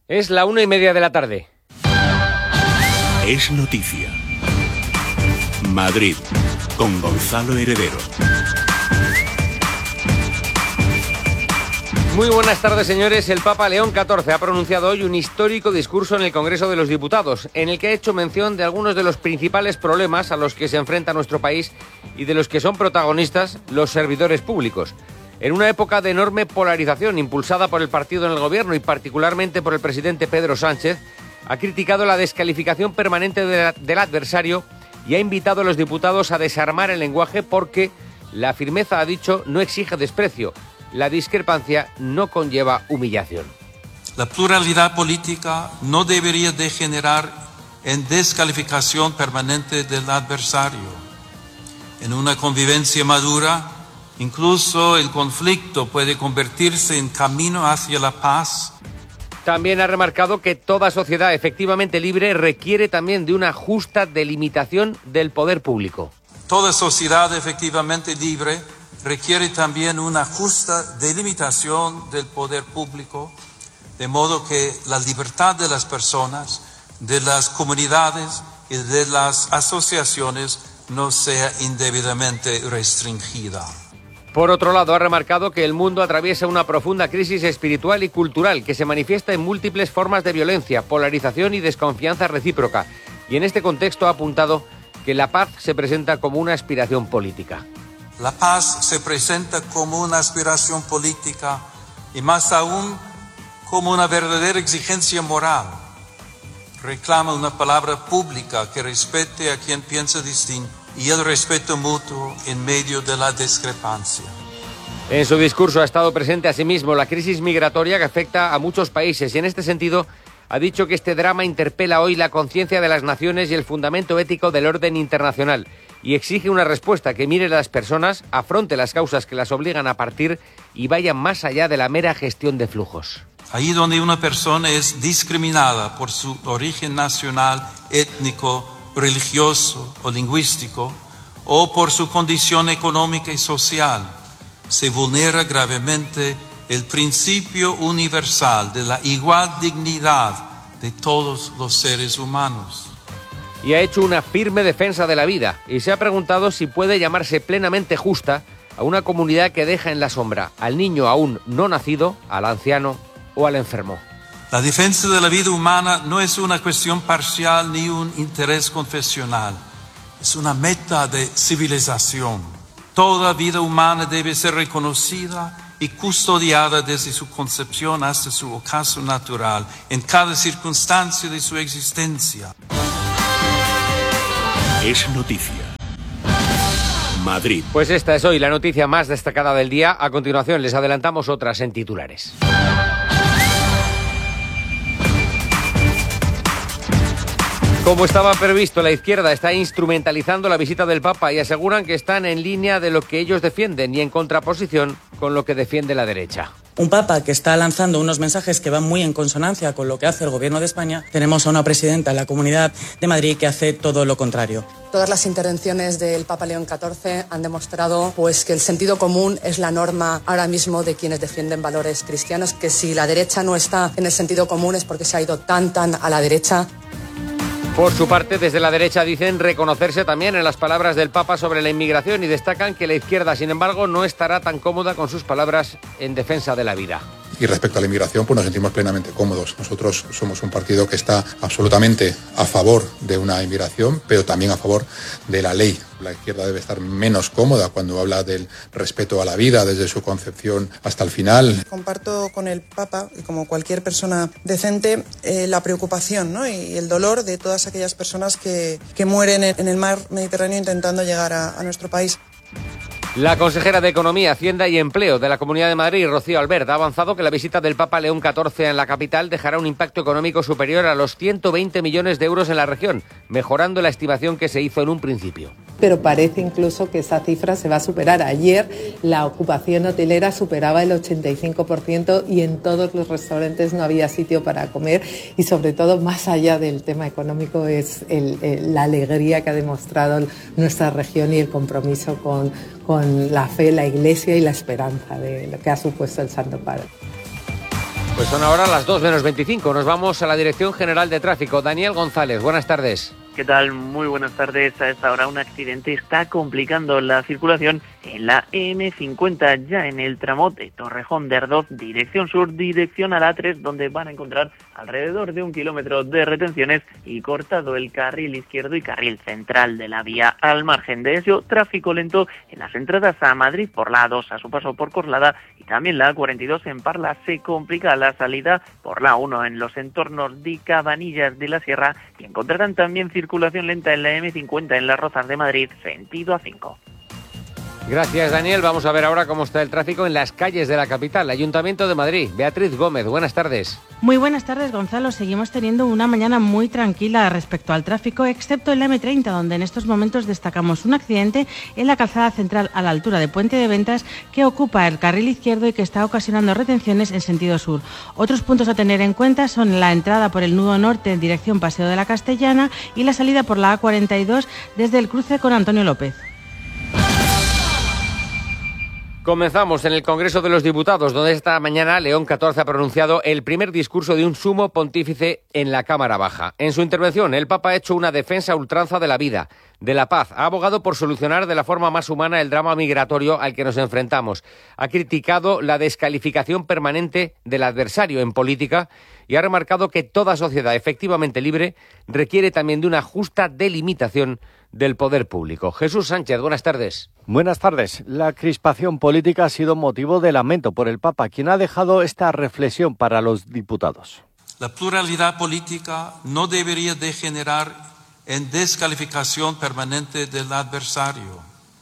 Es la 1:30 de la tarde. Es noticia. Madrid, con Gonzalo Heredero. Muy buenas tardes, señores. El Papa León XIV ha pronunciado hoy un histórico discurso en el Congreso de los Diputados, en el que ha hecho mención de algunos de los principales problemas a los que se enfrenta nuestro país y de los que son protagonistas los servidores públicos. En una época de enorme polarización impulsada por el partido en el gobierno y particularmente por el presidente Pedro Sánchez, ha criticado la descalificación permanente del adversario y ha invitado a los diputados a desarmar el lenguaje porque la firmeza, ha dicho, no exige desprecio. La discrepancia no conlleva humillación. La pluralidad política no debería degenerar en descalificación permanente del adversario. En una convivencia madura, incluso el conflicto puede convertirse en camino hacia la paz. También ha remarcado que toda sociedad efectivamente libre requiere también de una justa delimitación del poder público. Toda sociedad efectivamente libre requiere también una justa delimitación del poder público, de modo que la libertad de las personas, de las comunidades y de las asociaciones no sea indebidamente restringida. Por otro lado, ha remarcado que el mundo atraviesa una profunda crisis espiritual y cultural que se manifiesta en múltiples formas de violencia, polarización y desconfianza recíproca. Y en este contexto ha apuntado que la paz se presenta como una aspiración política. La paz se presenta como una aspiración política y más aún como una verdadera exigencia moral. Reclama una palabra pública que respete a quien piensa distinto y el respeto mutuo en medio de la discrepancia. En su discurso ha estado presente asimismo la crisis migratoria que afecta a muchos países y en este sentido ha dicho que este drama interpela hoy la conciencia de las naciones y el fundamento ético del orden internacional y exige una respuesta que mire a las personas, afronte las causas que las obligan a partir y vaya más allá de la mera gestión de flujos. Ahí donde una persona es discriminada por su origen nacional, étnico, religioso o lingüístico, o por su condición económica y social, se vulnera gravemente el principio universal de la igual dignidad de todos los seres humanos. Y ha hecho una firme defensa de la vida y se ha preguntado si puede llamarse plenamente justa a una comunidad que deja en la sombra al niño aún no nacido, al anciano o al enfermo. La defensa de la vida humana no es una cuestión parcial ni un interés confesional, es una meta de civilización. Toda vida humana debe ser reconocida y custodiada desde su concepción hasta su ocaso natural, en cada circunstancia de su existencia. Es noticia. Madrid. Pues esta es hoy la noticia más destacada del día. A continuación les adelantamos otras en titulares. Como estaba previsto, la izquierda está instrumentalizando la visita del Papa y aseguran que están en línea de lo que ellos defienden y en contraposición con lo que defiende la derecha. Un Papa que está lanzando unos mensajes que van muy en consonancia con lo que hace el Gobierno de España. Tenemos a una presidenta en la Comunidad de Madrid que hace todo lo contrario. Todas las intervenciones del Papa León XIV han demostrado que el sentido común es la norma ahora mismo de quienes defienden valores cristianos, que si la derecha no está en el sentido común es porque se ha ido tan a la derecha. Por su parte, desde la derecha dicen reconocerse también en las palabras del Papa sobre la inmigración y destacan que la izquierda, sin embargo, no estará tan cómoda con sus palabras en defensa de la vida. Y respecto a la inmigración, pues nos sentimos plenamente cómodos. Nosotros somos un partido que está absolutamente a favor de una inmigración, pero también a favor de la ley. La izquierda debe estar menos cómoda cuando habla del respeto a la vida desde su concepción hasta el final. Comparto con el Papa, y como cualquier persona decente, la preocupación, ¿no? y el dolor de todas aquellas personas que mueren en el mar Mediterráneo intentando llegar a nuestro país. La consejera de Economía, Hacienda y Empleo de la Comunidad de Madrid, Rocío Albert, ha avanzado que la visita del Papa León XIV en la capital dejará un impacto económico superior a los 120 millones de euros en la región, mejorando la estimación que se hizo en un principio. Pero parece incluso que esa cifra se va a superar. Ayer la ocupación hotelera superaba el 85% y en todos los restaurantes no había sitio para comer y sobre todo, más allá del tema económico, es la alegría que ha demostrado nuestra región y el compromiso con la fe, la Iglesia y la esperanza de lo que ha supuesto el Santo Padre. Pues son ahora las 2:25. Nos vamos a la Dirección General de Tráfico. Daniel González, buenas tardes. ¿Qué tal? Muy buenas tardes. A esta hora un accidente está complicando la circulación en la M50, ya en el tramo de Torrejón de Ardoz, dirección sur, dirección a la A3, donde van a encontrar alrededor de 1 kilómetro de retenciones y cortado el carril izquierdo y carril central de la vía. Al margen de eso, tráfico lento en las entradas a Madrid por la A2 a su paso por Coslada y también la A42 en Parla. Se complica la salida por la A1 en los entornos de Cabanillas de la Sierra y encontrarán también circulación lenta en la M50 en Las Rozas de Madrid, sentido A5. Gracias, Daniel. Vamos a ver ahora cómo está el tráfico en las calles de la capital. Ayuntamiento de Madrid. Beatriz Gómez, buenas tardes. Muy buenas tardes, Gonzalo. Seguimos teniendo una mañana muy tranquila respecto al tráfico, excepto en la M30, donde en estos momentos destacamos un accidente en la calzada central a la altura de Puente de Ventas que ocupa el carril izquierdo y que está ocasionando retenciones en sentido sur. Otros puntos a tener en cuenta son la entrada por el nudo norte en dirección Paseo de la Castellana y la salida por la A42 desde el cruce con Antonio López. Comenzamos en el Congreso de los Diputados, donde esta mañana León XIV ha pronunciado el primer discurso de un sumo pontífice en la Cámara Baja. En su intervención, el Papa ha hecho una defensa a ultranza de la vida, de la paz. Ha abogado por solucionar de la forma más humana el drama migratorio al que nos enfrentamos. Ha criticado la descalificación permanente del adversario en política y ha remarcado que toda sociedad efectivamente libre requiere también de una justa delimitación del poder público. Jesús Sánchez, buenas tardes. Buenas tardes. La crispación política ha sido motivo de lamento por el Papa, quien ha dejado esta reflexión para los diputados. La pluralidad política no debería degenerar en descalificación permanente del adversario.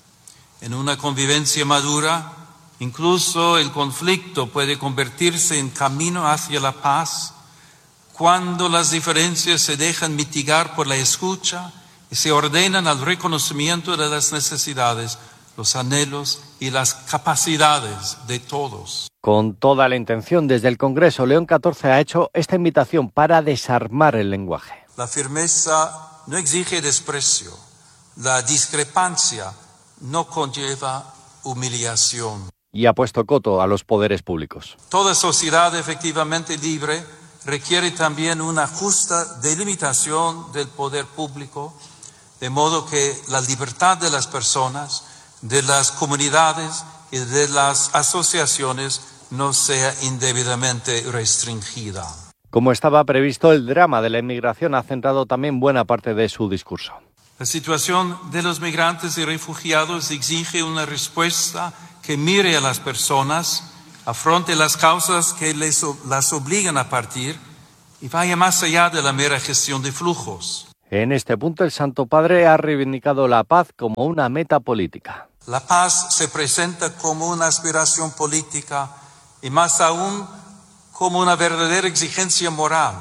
En una convivencia madura, incluso el conflicto puede convertirse en camino hacia la paz cuando las diferencias se dejan mitigar por la escucha y se ordenan al reconocimiento de las necesidades, los anhelos y las capacidades de todos. Con toda la intención, desde el Congreso, León XIV ha hecho esta invitación para desarmar el lenguaje. La firmeza no exige desprecio, la discrepancia no conlleva humillación. Y ha puesto coto a los poderes públicos. Toda sociedad efectivamente libre requiere también una justa delimitación del poder público, de modo que la libertad de las personas, de las comunidades y de las asociaciones no sea indebidamente restringida. Como estaba previsto, el drama de la inmigración ha centrado también buena parte de su discurso. La situación de los migrantes y refugiados exige una respuesta que mire a las personas, afronte las causas que las obligan a partir y vaya más allá de la mera gestión de flujos. En este punto, el Santo Padre ha reivindicado la paz como una meta política. La paz se presenta como una aspiración política y más aún como una verdadera exigencia moral.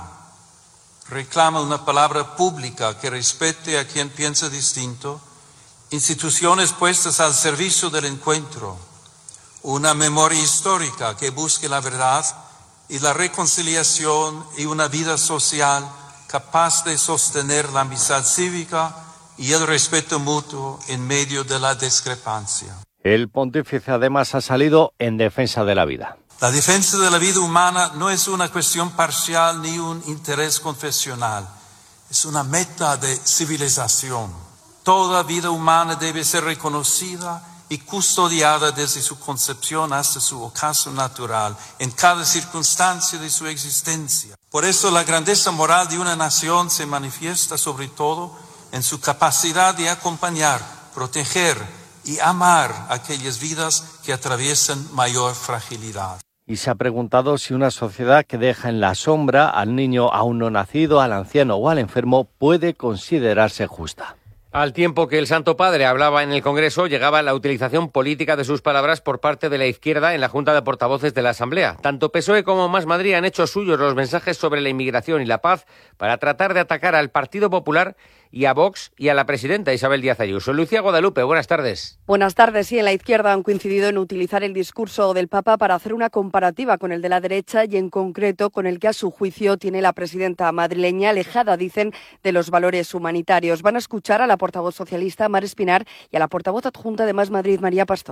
Reclama una palabra pública que respete a quien piensa distinto, instituciones puestas al servicio del encuentro, una memoria histórica que busque la verdad y la reconciliación y una vida social capaz de sostener la amistad cívica y el respeto mutuo en medio de la discrepancia. El pontífice además ha salido en defensa de la vida. La defensa de la vida humana no es una cuestión parcial ni un interés confesional, es una meta de civilización. Toda vida humana debe ser reconocida y custodiada desde su concepción hasta su ocaso natural, en cada circunstancia de su existencia. Por eso la grandeza moral de una nación se manifiesta sobre todo en su capacidad de acompañar, proteger y amar aquellas vidas que atraviesan mayor fragilidad. Y se ha preguntado si una sociedad que deja en la sombra al niño aún no nacido, al anciano o al enfermo puede considerarse justa. Al tiempo que el Santo Padre hablaba en el Congreso, llegaba la utilización política de sus palabras por parte de la izquierda en la Junta de Portavoces de la Asamblea. Tanto PSOE como Más Madrid han hecho suyos los mensajes sobre la inmigración y la paz para tratar de atacar al Partido Popular y a Vox y a la presidenta Isabel Díaz Ayuso. Lucía Guadalupe, buenas tardes. Buenas tardes. Sí, en la izquierda han coincidido en utilizar el discurso del Papa para hacer una comparativa con el de la derecha y en concreto con el que a su juicio tiene la presidenta madrileña, alejada, dicen, de los valores humanitarios. Van a escuchar a la portavoz socialista Mar Espinar y a la portavoz adjunta de Más Madrid, María Pastor.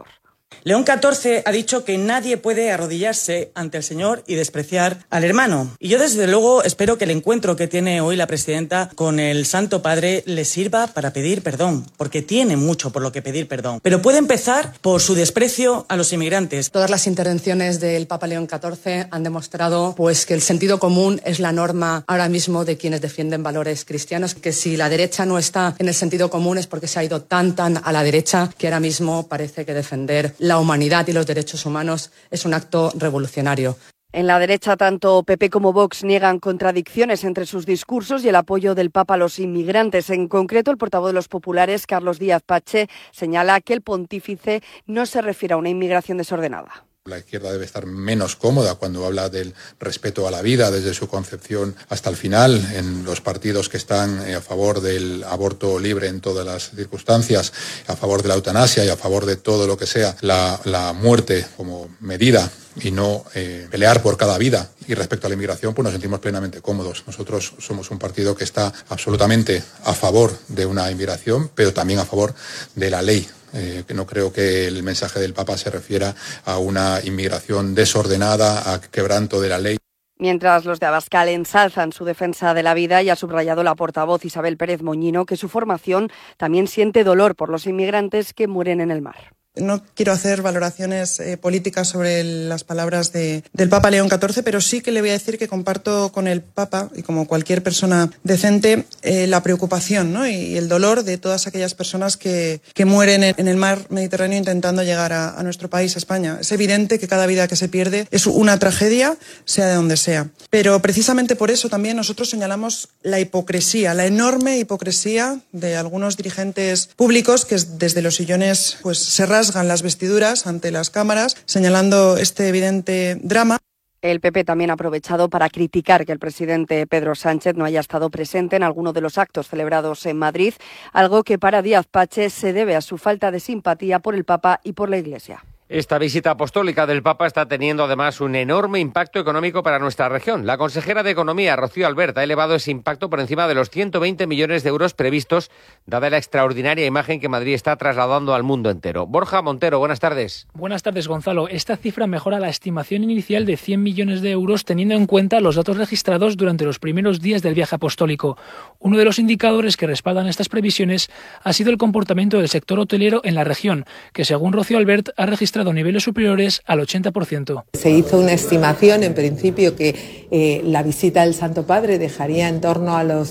León XIV ha dicho que nadie puede arrodillarse ante el Señor y despreciar al hermano. Y yo desde luego espero que el encuentro que tiene hoy la presidenta con el Santo Padre le sirva para pedir perdón, porque tiene mucho por lo que pedir perdón. Pero puede empezar por su desprecio a los inmigrantes. Todas las intervenciones del Papa León XIV han demostrado pues que el sentido común es la norma ahora mismo de quienes defienden valores cristianos, que si la derecha no está en el sentido común es porque se ha ido tan a la derecha que ahora mismo parece que defender la humanidad y los derechos humanos es un acto revolucionario. En la derecha, tanto PP como Vox niegan contradicciones entre sus discursos y el apoyo del Papa a los inmigrantes. En concreto, el portavoz de los populares, Carlos Díaz Pache, señala que el pontífice no se refiere a una inmigración desordenada. La izquierda debe estar menos cómoda cuando habla del respeto a la vida desde su concepción hasta el final. En los partidos que están a favor del aborto libre en todas las circunstancias, a favor de la eutanasia y a favor de todo lo que sea la muerte como medida y no pelear por cada vida. Y respecto a la inmigración, pues nos sentimos plenamente cómodos. Nosotros somos un partido que está absolutamente a favor de una inmigración, pero también a favor de la ley. Que no creo que el mensaje del Papa se refiera a una inmigración desordenada, a quebranto de la ley. Mientras los de Abascal ensalzan su defensa de la vida y ha subrayado la portavoz Isabel Pérez Moñino que su formación también siente dolor por los inmigrantes que mueren en el mar. No quiero hacer valoraciones políticas sobre las palabras del Papa León XIV, pero sí que le voy a decir que comparto con el Papa, y como cualquier persona decente, la preocupación, ¿no? y el dolor de todas aquellas personas que mueren en el mar Mediterráneo intentando llegar a nuestro país, a España. Es evidente que cada vida que se pierde es una tragedia, sea de donde sea. Pero precisamente por eso también nosotros señalamos la hipocresía, la enorme hipocresía de algunos dirigentes públicos que desde los sillones pues se rasgan las vestiduras ante las cámaras, señalando este evidente drama. El PP también ha aprovechado para criticar que el presidente Pedro Sánchez no haya estado presente en alguno de los actos celebrados en Madrid, algo que para Díaz Pache se debe a su falta de simpatía por el Papa y por la Iglesia. Esta visita apostólica del Papa está teniendo además un enorme impacto económico para nuestra región. La consejera de Economía, Rocío Albert, ha elevado ese impacto por encima de los 120 millones de euros previstos, dada la extraordinaria imagen que Madrid está trasladando al mundo entero. Borja Montero, buenas tardes. Buenas tardes, Gonzalo. Esta cifra mejora la estimación inicial de 100 millones de euros teniendo en cuenta los datos registrados durante los primeros días del viaje apostólico. Uno de los indicadores que respaldan estas previsiones ha sido el comportamiento del sector hotelero en la región, que según Rocío Albert ha registrado niveles superiores al 80%. Se hizo una estimación, en principio, que la visita del Santo Padre dejaría en torno a los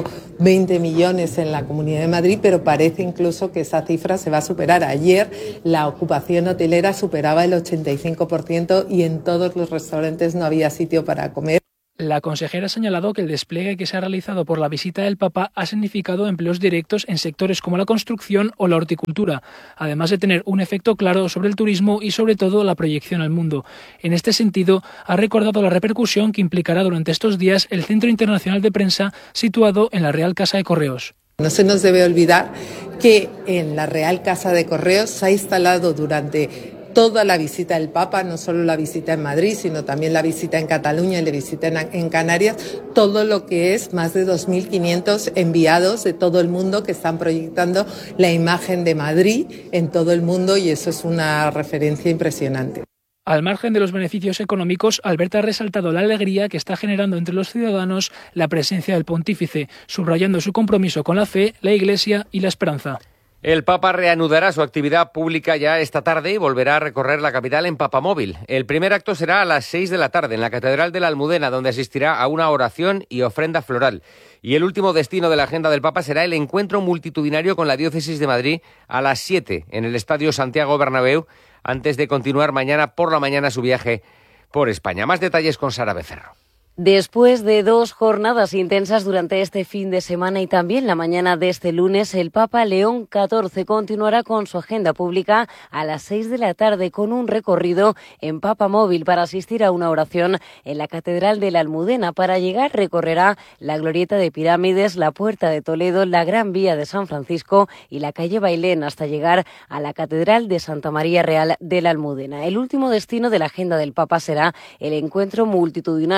120 millones en la Comunidad de Madrid, pero parece incluso que esa cifra se va a superar. Ayer la ocupación hotelera superaba el 85% y en todos los restaurantes no había sitio para comer. La consejera ha señalado que el despliegue que se ha realizado por la visita del Papa ha significado empleos directos en sectores como la construcción o la horticultura, además de tener un efecto claro sobre el turismo y sobre todo la proyección al mundo. En este sentido, ha recordado la repercusión que implicará durante estos días el Centro Internacional de Prensa situado en la Real Casa de Correos. No se nos debe olvidar que en la Real Casa de Correos se ha instalado durante toda la visita del Papa, no solo la visita en Madrid, sino también la visita en Cataluña y la visita en Canarias, todo lo que es más de 2.500 enviados de todo el mundo que están proyectando la imagen de Madrid en todo el mundo y eso es una referencia impresionante. Al margen de los beneficios económicos, Albert ha resaltado la alegría que está generando entre los ciudadanos la presencia del pontífice, subrayando su compromiso con la fe, la Iglesia y la esperanza. El Papa reanudará su actividad pública ya esta tarde y volverá a recorrer la capital en papamóvil. El primer acto será a las 6 de la tarde en la Catedral de la Almudena, donde asistirá a una oración y ofrenda floral. Y el último destino de la agenda del Papa será el encuentro multitudinario con la Diócesis de Madrid a las 7 en el Estadio Santiago Bernabéu, antes de continuar mañana por la mañana su viaje por España. Más detalles con Sara Becerro. Después de 2 jornadas intensas durante este fin de semana y también la mañana de este lunes, el Papa León XIV continuará con su agenda pública a las 6 de la tarde con un recorrido en papamóvil para asistir a una oración en la Catedral de la Almudena. Para llegar recorrerá la Glorieta de Pirámides, la Puerta de Toledo, la Gran Vía de San Francisco y la calle Bailén hasta llegar a la Catedral de Santa María Real de la Almudena. El último destino de la agenda del Papa será el encuentro multitudinario a las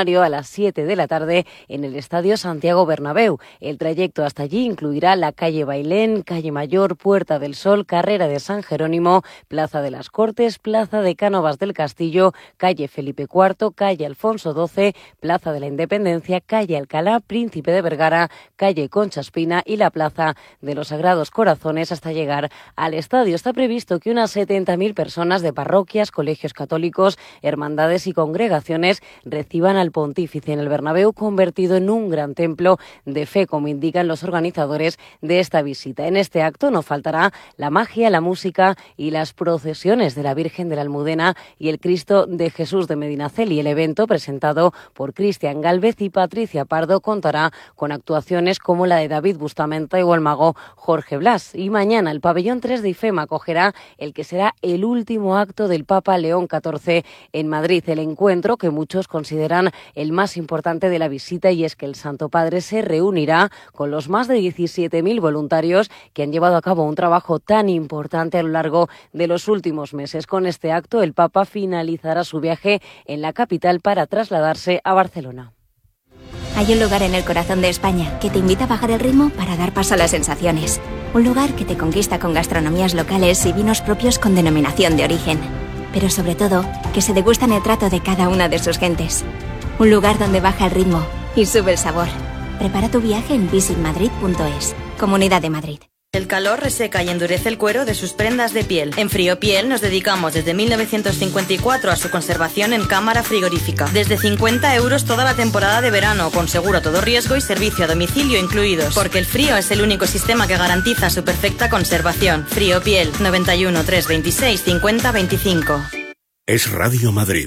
7 de la tarde en el Estadio Santiago Bernabéu. El trayecto hasta allí incluirá la calle Bailén, calle Mayor, Puerta del Sol, carrera de San Jerónimo, Plaza de las Cortes, Plaza de Cánovas del Castillo, calle Felipe IV, calle Alfonso XII, Plaza de la Independencia, calle Alcalá, Príncipe de Vergara, calle Concha Espina y la Plaza de los Sagrados Corazones hasta llegar al estadio. Está previsto que unas 70.000 personas de parroquias, colegios católicos, hermandades y congregaciones reciban al pontífice en el Bernabéu, convertido en un gran templo de fe, como indican los organizadores de esta visita. En este acto no faltará la magia, la música y las procesiones de la Virgen de la Almudena y el Cristo de Jesús de Medinaceli. El evento, presentado por Cristian Gálvez y Patricia Pardo, contará con actuaciones como la de David Bustamante o el mago Jorge Blas. Y mañana el pabellón 3 de IFEMA acogerá el que será el último acto del Papa León XIV en Madrid. El encuentro que muchos consideran el más importante de la visita, y es que el Santo Padre se reunirá con los más de 17.000 voluntarios que han llevado a cabo un trabajo tan importante a lo largo de los últimos meses. Con este acto, el Papa finalizará su viaje en la capital para trasladarse a Barcelona. Hay un lugar en el corazón de España que te invita a bajar el ritmo para dar paso a las sensaciones. Un lugar que te conquista con gastronomías locales y vinos propios con denominación de origen. Pero sobre todo, que se degusta en el trato de cada una de sus gentes. Un lugar donde baja el ritmo y sube el sabor. Prepara tu viaje en visitmadrid.es. Comunidad de Madrid. El calor reseca y endurece el cuero de sus prendas de piel. En Friopiel nos dedicamos desde 1954 a su conservación en cámara frigorífica. Desde 50 € toda la temporada de verano, con seguro a todo riesgo y servicio a domicilio incluidos. Porque el frío es el único sistema que garantiza su perfecta conservación. Friopiel, 91 326 50 25. Es Radio Madrid,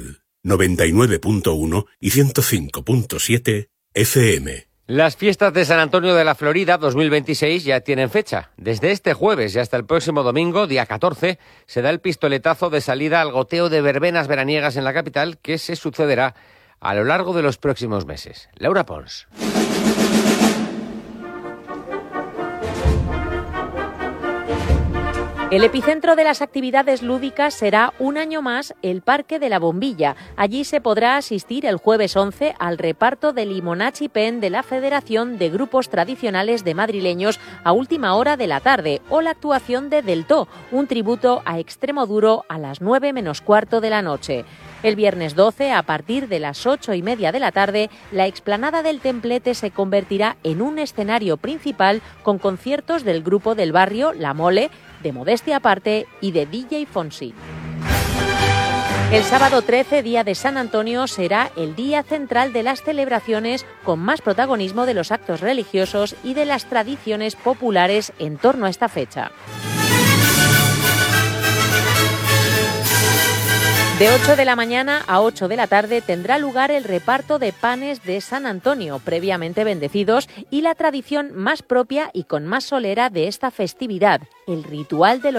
99.1 y 105.7 FM. Las fiestas de San Antonio de la Florida 2026 ya tienen fecha. Desde este jueves y hasta el próximo domingo, día 14, se da el pistoletazo de salida al goteo de verbenas veraniegas en la capital, que se sucederá a lo largo de los próximos meses. Laura Pons. El epicentro de las actividades lúdicas será un año más el Parque de la Bombilla. Allí se podrá asistir el jueves 11 al reparto de Limonachi Pen de la Federación de Grupos Tradicionales de Madrileños a última hora de la tarde, o la actuación de Deltó, un tributo a Extremoduro a las 9 menos cuarto de la noche. El viernes 12, a partir de las 8:30 de la tarde, la explanada del Templete se convertirá en un escenario principal con conciertos del grupo del barrio La Mole, de Modestia Aparte y de DJ Fonsi. El sábado 13, día de San Antonio, será el día central de las celebraciones, con más protagonismo de los actos religiosos y de las tradiciones populares en torno a esta fecha. De 8 de la mañana a 8 de la tarde tendrá lugar el reparto de panes de San Antonio, previamente bendecidos, y la tradición más propia y con más solera de esta festividad, el ritual de los